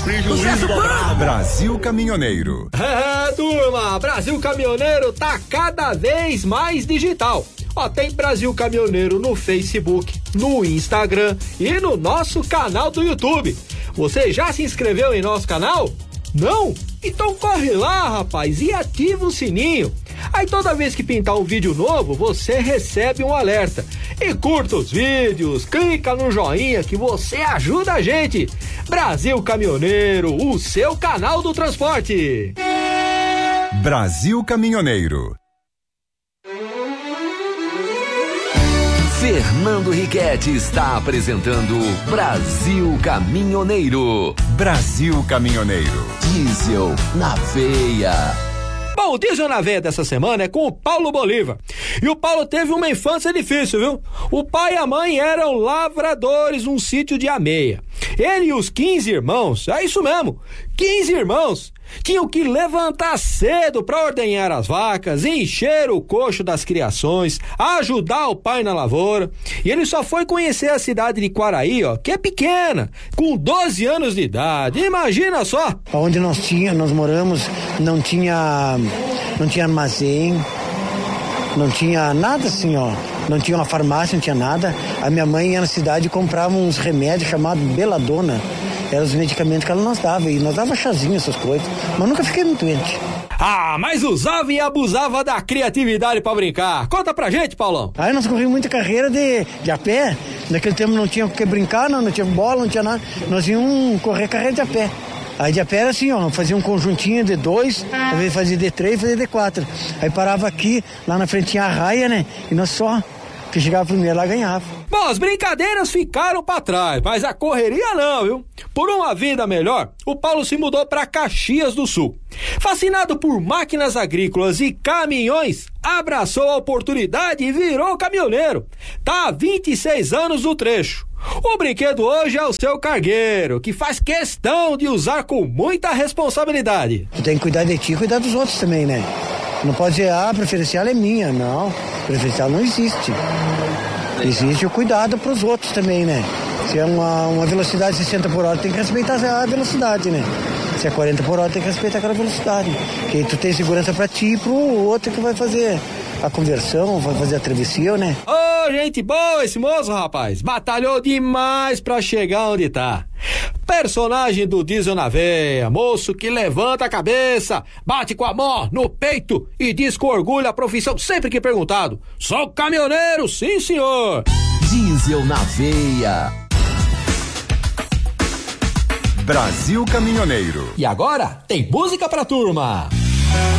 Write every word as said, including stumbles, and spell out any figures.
prejuízo dobrado. Brasil Caminhoneiro. É, turma, Brasil Caminhoneiro tá cada vez mais digital. Ó, tem Brasil Caminhoneiro no Facebook, no Instagram e no nosso canal do YouTube. Você já se inscreveu em nosso canal? Não? Então corre lá, rapaz, e ativa o sininho. Aí toda vez que pintar um vídeo novo, você recebe um alerta. E curta os vídeos, clica no joinha que você ajuda a gente. Brasil Caminhoneiro, o seu canal do transporte. Brasil Caminhoneiro. Fernando Riquetti está apresentando Brasil Caminhoneiro. Brasil Caminhoneiro. Diesel na veia. Bom, o Diesel na Veia dessa semana é com o Paulo Bolívar. E o Paulo teve uma infância difícil, viu? O pai e a mãe eram lavradores num sítio de ameia. Ele e os quinze irmãos, é isso mesmo, quinze irmãos, tinham que levantar cedo para ordenhar as vacas, encher o coxo das criações, ajudar o pai na lavoura. E ele só foi conhecer a cidade de Quaraí, ó, que é pequena, com doze anos de idade. Imagina só! Onde nós tinha, nós moramos, não tinha, não tinha armazém, não tinha nada assim, ó. Não tinha uma farmácia, não tinha nada. A minha mãe ia na cidade e comprava uns remédios chamados Beladona. Eram os medicamentos que ela nos dava. E nós dava chazinho, essas coisas. Mas nunca fiquei muito doente. Ah, mas usava e abusava da criatividade pra brincar. Conta pra gente, Paulão. Aí nós corríamos muita carreira de, de a pé. Naquele tempo não tinha o que brincar, não, não tinha bola, não tinha nada. Nós íamos correr carreira de a pé. Aí de a pé era assim, ó, fazia um conjuntinho de dois, às vezes fazia de três, fazia de quatro. Aí parava aqui, lá na frente tinha a raia, né? E nós só, que chegava primeiro lá, ganhava. Bom, as brincadeiras ficaram pra trás, mas a correria não, viu? Por uma vida melhor, o Paulo se mudou pra Caxias do Sul. Fascinado por máquinas agrícolas e caminhões, abraçou a oportunidade e virou caminhoneiro. Tá há vinte e seis anos no trecho. O brinquedo hoje é o seu cargueiro, que faz questão de usar com muita responsabilidade. Tu tem que cuidar de ti e cuidar dos outros também, né? Não pode dizer, ah, a preferencial é minha. Não, preferencial não existe. Existe o cuidado para os outros também, né? Se é uma, uma velocidade de sessenta por hora, tem que respeitar a velocidade, né? Se é quarenta por hora, tem que respeitar aquela velocidade. Porque tu tem segurança para ti e pro outro que vai fazer a conversão, vai fazer a travessia, né? Ô, oh, gente boa esse moço, rapaz. Batalhou demais pra chegar onde tá. Personagem do Diesel na Veia, moço que levanta a cabeça, bate com a mão no peito e diz com orgulho a profissão sempre que perguntado. Sou caminhoneiro, sim senhor. Diesel na Veia. Brasil Caminhoneiro. E agora tem música pra turma.